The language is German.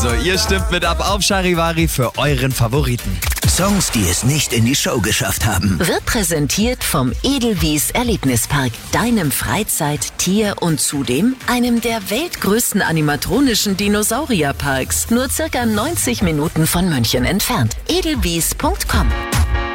So, ihr stimmt mit ab auf Charivari für euren Favoriten. Songs, die es nicht in die Show geschafft haben. Wird präsentiert vom Edelwies Erlebnispark, deinem Freizeit-, Tier- und zudem einem der weltgrößten animatronischen Dinosaurierparks. Nur circa 90 Minuten von München entfernt. edelwies.com